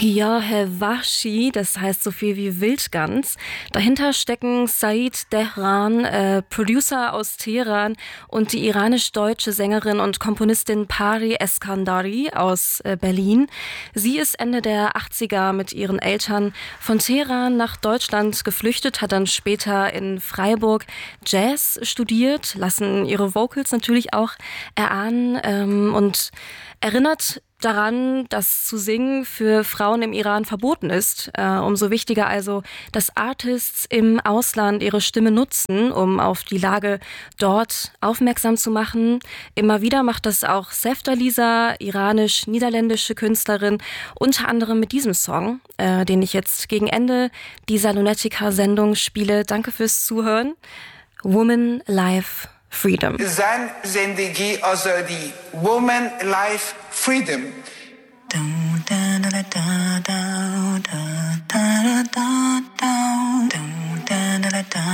Giyahe Wahshi, das heißt so viel wie Wildgans. Dahinter stecken Said Dehran, Producer aus Teheran, und die iranisch-deutsche Sängerin und Komponistin Pari Eskandari aus Berlin. Sie ist Ende der 80er mit ihren Eltern von Teheran nach Deutschland geflüchtet, hat dann später in Freiburg Jazz studiert, lassen ihre Vocals natürlich auch erahnen, und erinnert daran, dass zu singen für Frauen im Iran verboten ist. Umso wichtiger also, dass Artists im Ausland ihre Stimme nutzen, um auf die Lage dort aufmerksam zu machen. Immer wieder macht das auch Sefta-Lisa, iranisch-niederländische Künstlerin, unter anderem mit diesem Song, den ich jetzt gegen Ende dieser Lunatica-Sendung spiele. Danke fürs Zuhören. Woman, Life, Freedom. زن زندگی آزادی Woman Life Freedom.